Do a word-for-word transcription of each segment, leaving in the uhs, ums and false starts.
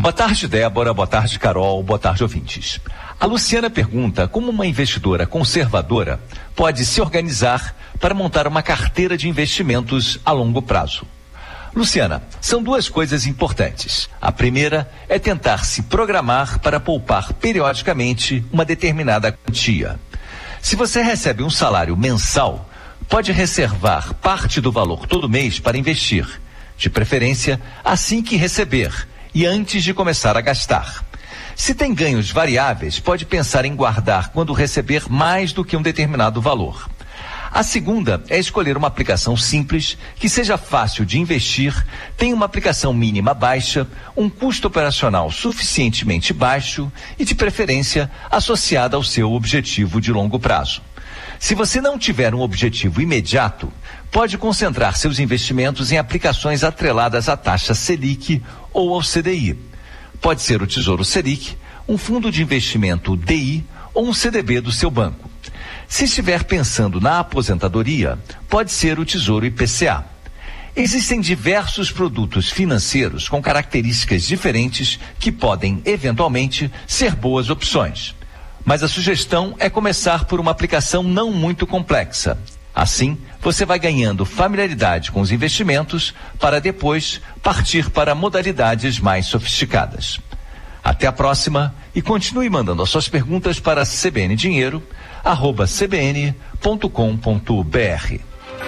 Boa tarde, Débora. Boa tarde, Carol. Boa tarde, ouvintes. A Luciana pergunta como uma investidora conservadora pode se organizar para montar uma carteira de investimentos a longo prazo. Luciana, são duas coisas importantes. A primeira é tentar se programar para poupar periodicamente uma determinada quantia. Se você recebe um salário mensal, pode reservar parte do valor todo mês para investir, de preferência assim que receber e antes de começar a gastar. Se tem ganhos variáveis, pode pensar em guardar quando receber mais do que um determinado valor. A segunda é escolher uma aplicação simples, que seja fácil de investir, tenha uma aplicação mínima baixa, um custo operacional suficientemente baixo e, de preferência, associada ao seu objetivo de longo prazo. Se você não tiver um objetivo imediato, pode concentrar seus investimentos em aplicações atreladas à taxa Selic ou ao C D I. Pode ser o Tesouro Selic, um fundo de investimento D I ou um C D B do seu banco. Se estiver pensando na aposentadoria, pode ser o Tesouro I P C A. Existem diversos produtos financeiros com características diferentes que podem, eventualmente, ser boas opções. Mas a sugestão é começar por uma aplicação não muito complexa. Assim, você vai ganhando familiaridade com os investimentos para depois partir para modalidades mais sofisticadas. Até a próxima e continue mandando as suas perguntas para cbndinheiro arroba c b n ponto com ponto b r.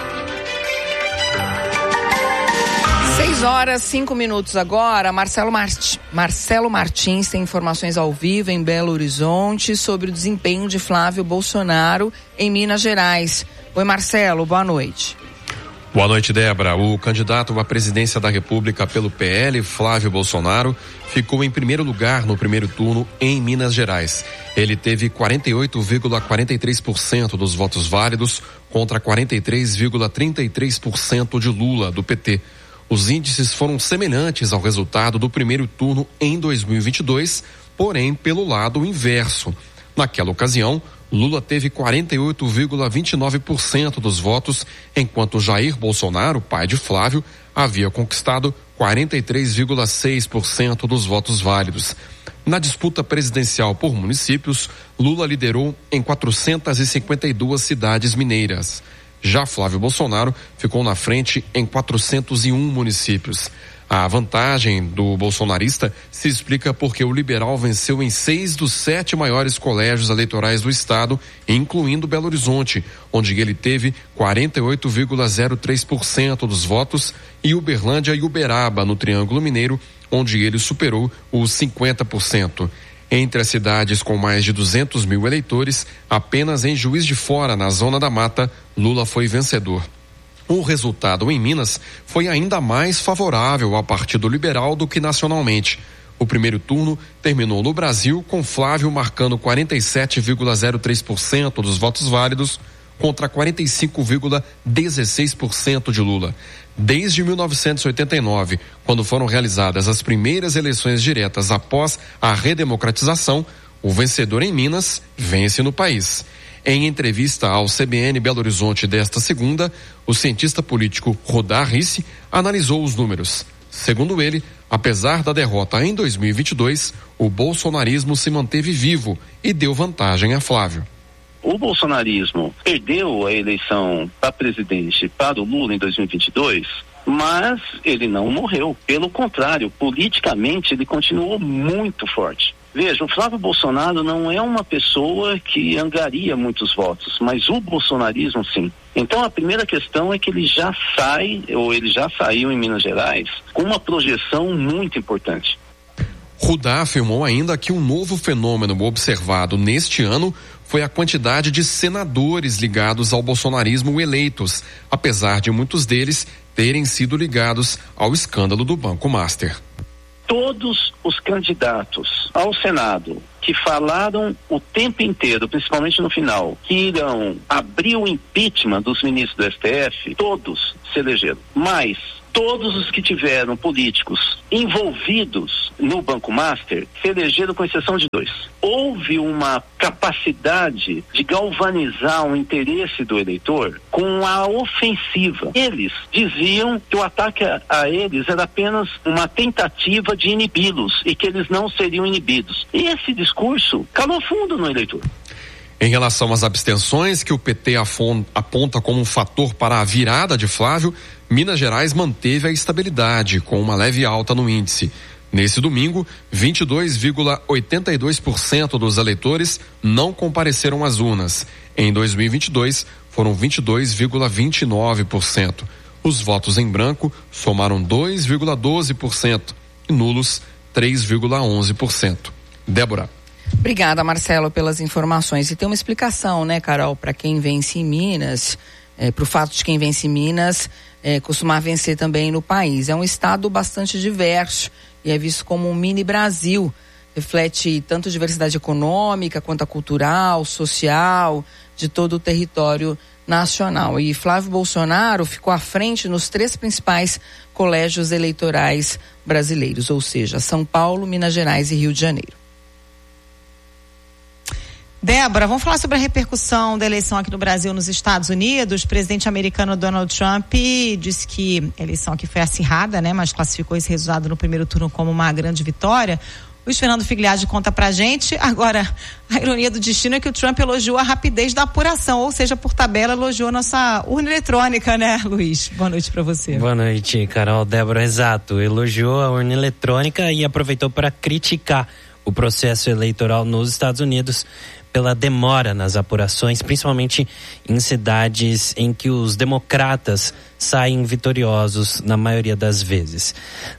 Seis horas, cinco minutos agora. Marcelo, Mart... Marcelo Martins tem informações ao vivo em Belo Horizonte sobre o desempenho de Flávio Bolsonaro em Minas Gerais. Oi, Marcelo, boa noite. Boa noite, Débora. O candidato à presidência da República pelo P L, Flávio Bolsonaro, ficou em primeiro lugar no primeiro turno em Minas Gerais. Ele teve quarenta e oito vírgula quarenta e três por cento dos votos válidos contra quarenta e três vírgula trinta e três por cento de Lula, do P T. Os índices foram semelhantes ao resultado do primeiro turno em dois mil e vinte e dois, porém pelo lado inverso. Naquela ocasião, Lula teve quarenta e oito vírgula vinte e nove por cento dos votos, enquanto Jair Bolsonaro, pai de Flávio, havia conquistado quarenta e três vírgula seis por cento dos votos válidos. Na disputa presidencial por municípios, Lula liderou em quatrocentas e cinquenta e duas cidades mineiras. Já Flávio Bolsonaro ficou na frente em quatrocentos e um municípios. A vantagem do bolsonarista se explica porque o liberal venceu em seis dos sete maiores colégios eleitorais do estado, incluindo Belo Horizonte, onde ele teve quarenta e oito vírgula zero três por cento dos votos, e Uberlândia e Uberaba, no Triângulo Mineiro, onde ele superou os cinquenta por cento. Entre as cidades com mais de duzentos mil eleitores, apenas em Juiz de Fora, na Zona da Mata, Lula foi vencedor. O resultado em Minas foi ainda mais favorável ao Partido Liberal do que nacionalmente. O primeiro turno terminou no Brasil com Flávio marcando quarenta e sete vírgula zero três por cento dos votos válidos contra quarenta e cinco vírgula dezesseis por cento de Lula. Desde mil novecentos e oitenta e nove, quando foram realizadas as primeiras eleições diretas após a redemocratização, o vencedor em Minas vence no país. Em entrevista ao C B N Belo Horizonte desta segunda, o cientista político Rodar Risse analisou os números. Segundo ele, apesar da derrota em dois mil e vinte e dois, o bolsonarismo se manteve vivo e deu vantagem a Flávio. O bolsonarismo perdeu a eleição para presidente para o Lula em dois mil e vinte e dois, mas ele não morreu. Pelo contrário, politicamente ele continuou muito forte. Veja, o Flávio Bolsonaro não é uma pessoa que angaria muitos votos, mas o bolsonarismo sim. Então a primeira questão é que ele já sai, ou ele já saiu em Minas Gerais, com uma projeção muito importante. Rudá afirmou ainda que um novo fenômeno observado neste ano foi a quantidade de senadores ligados ao bolsonarismo eleitos, apesar de muitos deles terem sido ligados ao escândalo do Banco Master. Todos os candidatos ao Senado que falaram o tempo inteiro, principalmente no final, que irão abrir o impeachment dos ministros do S T F, todos se elegeram. Mas todos os que tiveram políticos envolvidos no Banco Master se elegeram com exceção de dois. Houve uma capacidade de galvanizar o interesse do eleitor com a ofensiva. Eles diziam que o ataque a, a eles era apenas uma tentativa de inibi-los e que eles não seriam inibidos. E esse discurso calou fundo no eleitor. Em relação às abstenções, que o P T aponta como um fator para a virada de Flávio, Minas Gerais manteve a estabilidade, com uma leve alta no índice. Nesse domingo, vinte e dois vírgula oitenta e dois por cento dos eleitores não compareceram às urnas. Em dois mil e vinte e dois, foram vinte e dois vírgula vinte e nove por cento. Os votos em branco somaram dois vírgula doze por cento e nulos três vírgula onze por cento. Débora. Obrigada, Marcelo, pelas informações. E tem uma explicação, né, Carol, para quem vence em Minas, é, para o fato de quem vence em Minas é, costumar vencer também no país. É um estado bastante diverso e é visto como um mini Brasil. Reflete tanto a diversidade econômica quanto a cultural, social, de todo o território nacional. E Flávio Bolsonaro ficou à frente nos três principais colégios eleitorais brasileiros, ou seja, São Paulo, Minas Gerais e Rio de Janeiro. Débora, vamos falar sobre a repercussão da eleição aqui no Brasil, nos Estados Unidos. O presidente americano Donald Trump disse que a eleição aqui foi acirrada, né, mas classificou esse resultado no primeiro turno como uma grande vitória. Luiz Fernando Figliage conta pra gente. Agora, a ironia do destino é que o Trump elogiou a rapidez da apuração, ou seja, por tabela, elogiou a nossa urna eletrônica, né, Luiz? Boa noite pra você. Boa noite, Carol. Débora, exato. Elogiou a urna eletrônica e aproveitou para criticar o processo eleitoral nos Estados Unidos pela demora nas apurações, principalmente em cidades em que os democratas saem vitoriosos na maioria das vezes.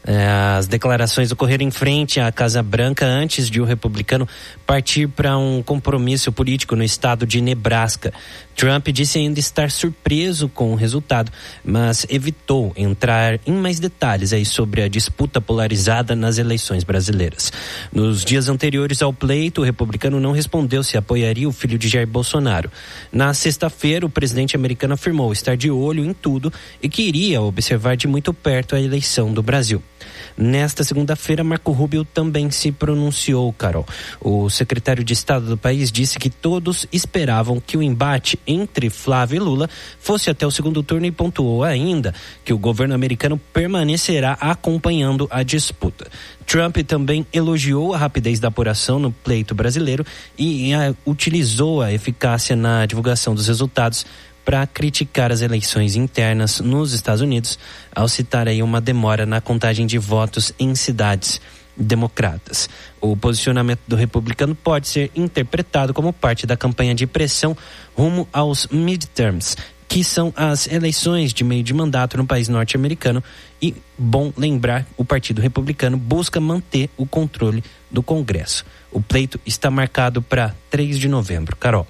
As declarações ocorreram em frente à Casa Branca antes de o republicano partir para um compromisso político no estado de Nebraska. Trump disse ainda estar surpreso com o resultado, mas evitou entrar em mais detalhes aí sobre a disputa polarizada nas eleições brasileiras. Nos dias anteriores ao pleito, o republicano não respondeu se apoiaria o filho de Jair Bolsonaro. Na sexta-feira, o presidente americano afirmou estar de olho em tudo e que iria observar de muito perto a eleição do Brasil. Nesta segunda-feira, Marco Rubio também se pronunciou, Carol. O secretário de Estado do país disse que todos esperavam que o embate entre Flávio e Lula fosse até o segundo turno e pontuou ainda que o governo americano permanecerá acompanhando a disputa. Trump também elogiou a rapidez da apuração no pleito brasileiro e a, utilizou a eficácia na divulgação dos resultados para criticar as eleições internas nos Estados Unidos, ao citar aí uma demora na contagem de votos em cidades democratas. O posicionamento do republicano pode ser interpretado como parte da campanha de pressão rumo aos midterms, que são as eleições de meio de mandato no país norte-americano. E, bom lembrar, o Partido Republicano busca manter o controle do Congresso. O pleito está marcado para três de novembro. Carol.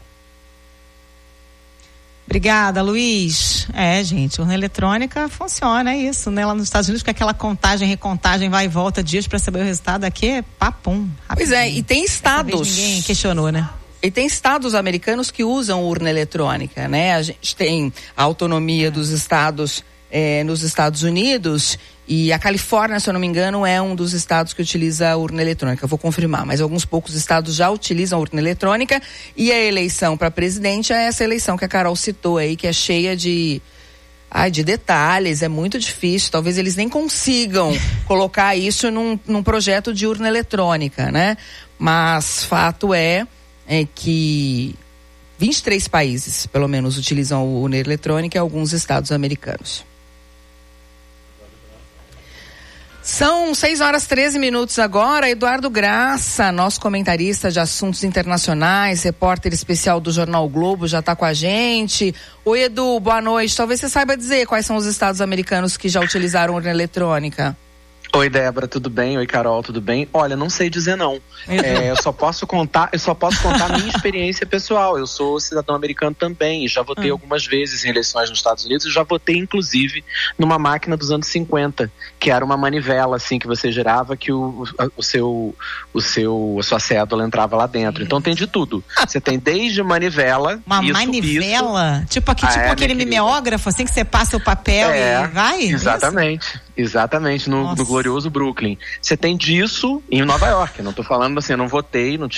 Obrigada, Luiz. É, gente, urna eletrônica funciona, é isso, né? Lá nos Estados Unidos, com aquela contagem, recontagem, vai e volta dias para saber o resultado, aqui é papum. Rapidinho. Pois é, e tem estados. Ninguém questionou, né? E tem estados americanos que usam urna eletrônica, né? A gente tem a autonomia dos estados é, nos Estados Unidos, e a Califórnia, se eu não me engano, é um dos estados que utiliza a urna eletrônica. Eu vou confirmar, mas alguns poucos estados já utilizam a urna eletrônica, e a eleição para presidente é essa eleição que a Carol citou aí, que é cheia de, ai, de detalhes, é muito difícil. Talvez eles nem consigam colocar isso num, num projeto de urna eletrônica, né? Mas fato é, é que vinte e três países, pelo menos, utilizam a urna eletrônica e alguns estados americanos. São seis horas e treze minutos agora. Eduardo Graça, nosso comentarista de assuntos internacionais, repórter especial do Jornal o Globo, já está com a gente. Oi, Edu, boa noite. Talvez você saiba dizer quais são os estados americanos que já utilizaram urna eletrônica. Oi, Débora, tudo bem? Oi, Carol, tudo bem? Olha, não sei dizer não. É, eu só posso contar, eu só posso contar a minha experiência pessoal. Eu sou cidadão americano também, já votei hum. algumas vezes em eleições nos Estados Unidos e já votei, inclusive, numa máquina dos anos cinquenta, que era uma manivela, assim, que você girava, que o, o seu, o seu, a sua cédula entrava lá dentro. Então tem de tudo. Você tem desde manivela... Uma isso, manivela? Isso. Tipo, aqui, tipo ah, é, aquele mimeógrafo, assim, que você passa o papel é, e vai? Exatamente. Isso? Exatamente, no, no glorioso Brooklyn. Você tem disso em Nova York. Não tô falando assim, eu não votei, não